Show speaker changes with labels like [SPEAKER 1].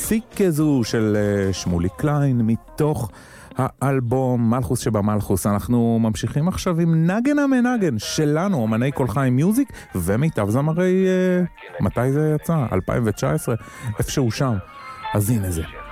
[SPEAKER 1] קלאסיק כזו של שמולי קליין מתוך האלבום מלכוס שבמלכוס. אנחנו ממשיכים עכשיו עם נגן המנגן שלנו, אומני כל חיים מיוזיק ומיטב זמרי, מתי זה יצא? 2019, איפשהו שם. אז הנה זה.